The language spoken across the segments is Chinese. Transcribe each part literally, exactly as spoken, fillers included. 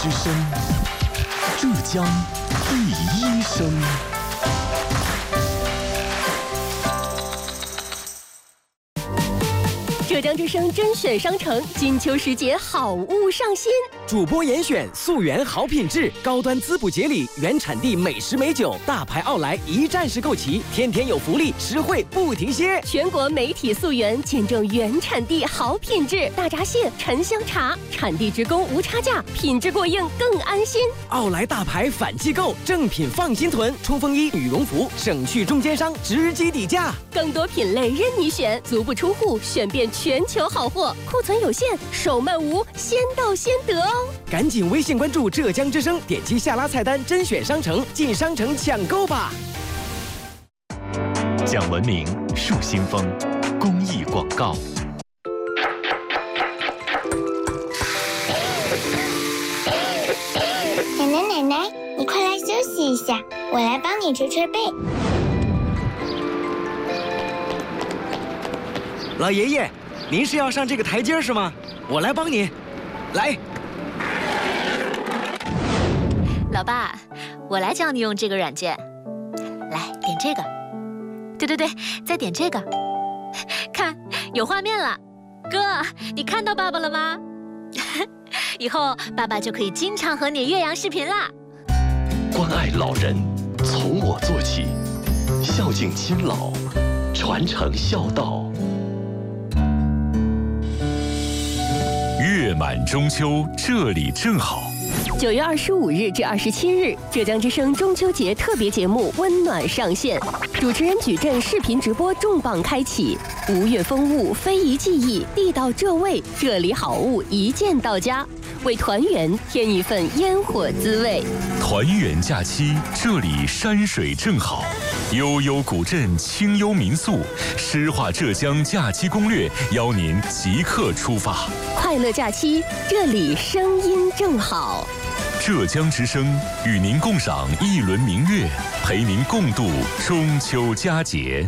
之声，浙江第一声。 浙江之声甄选商城金秋时节好物上新， 主播严选溯源好品质，高端滋补节礼，原产地美食美酒，大牌奥莱一站式购齐，天天有福利，实惠不停歇。 全国媒体溯源，见证原产地好品质，大闸蟹、沉香茶，产地直供无差价，品质过硬更安心。 奥莱大牌反季购，正品放心囤，冲锋衣、羽绒服省去中间商直击底价， 更多品类任你选，足不出户选遍全球好货，库存有限，手慢无，先到先得哦！ 赶紧微信关注浙江之声，点击下拉菜单甄选商城，进商城抢购吧！ 讲文明树新风，公益广告。 奶奶奶奶，你快来休息一下，我来帮你捶捶背。 老爷爷，您是要上这个台阶是吗？我来帮你，来。 老爸，我来教你用这个软件。来，点这个。对对对，再点这个。看，有画面了。哥，你看到爸爸了吗？以后爸爸就可以经常和你岳阳视频啦。 关爱老人，从我做起，孝敬亲老，传承孝道。月满中秋，这里正好。 九月二十五日至二十七日，浙江之声中秋节特别节目《温暖》上线，主持人矩阵视频直播重磅开启，吴越风物、非遗技艺、地道浙味，这里好物一键到家，为团圆添一份烟火滋味。 团圆假期，这里山水正好，悠悠古镇，清幽民宿，诗画浙江假期攻略，邀您即刻出发。 快乐假期，这里声音正好。 浙江之声与您共赏一轮明月，陪您共度中秋佳节。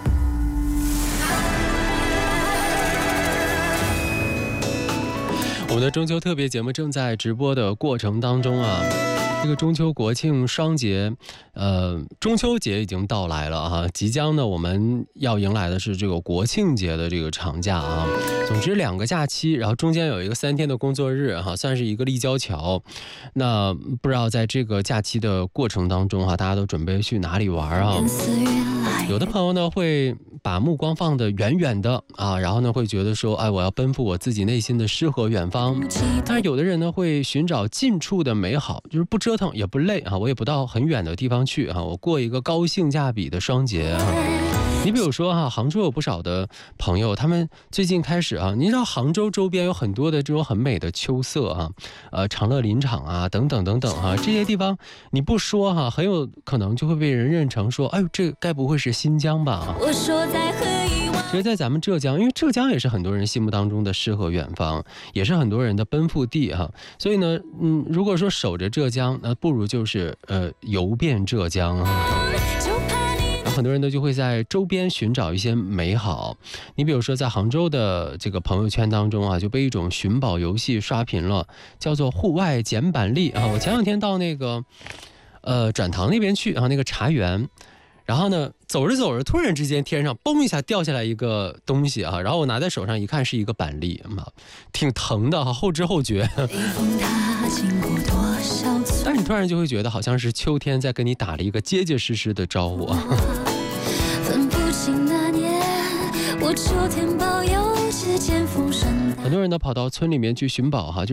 我们的中秋特别节目正在直播的过程当中啊。这个中秋国庆双节，呃，中秋节已经到来了啊，即将呢我们要迎来的是这个国庆节的这个长假啊。总之两个假期，然后中间有一个三天的工作日哈、啊，算是一个立交桥。那不知道在这个假期的过程当中哈、啊，大家都准备去哪里玩啊？有的朋友呢会把目光放得远远的啊，然后呢会觉得说，哎，我要奔赴我自己内心的诗和远方。但是有的人呢会寻找近处的美好，就是不折腾也不累啊，我也不到很远的地方去啊，我过一个高性价比的双节啊。你比如说哈、啊，杭州有不少的朋友，他们最近开始啊，你知道杭州周边有很多的这种很美的秋色啊，呃，长乐林场啊，等等等等啊，这些地方你不说哈、啊，很有可能就会被人认成说，哎呦，这该不会是新疆吧？啊， 我说在和其实，在咱们浙江，因为浙江也是很多人心目当中的诗和远方，也是很多人的奔赴地哈、啊。所以呢，嗯，如果说守着浙江，那不如就是呃游遍浙江啊。很多人呢就会在周边寻找一些美好。你比如说，在杭州的这个朋友圈当中啊，就被一种寻宝游戏刷屏了，叫做户外捡板栗啊。我前两天到那个呃转塘那边去啊，那个茶园。然后呢，走着走着，突然之间天上嘣一下掉下来一个东西啊，然后我拿在手上一看，是一个板栗嘛，挺疼的哈，后知后觉。但是你突然就会觉得，好像是秋天在跟你打了一个结结实实的招呼啊。很多人呢跑到村里面去寻宝哈，就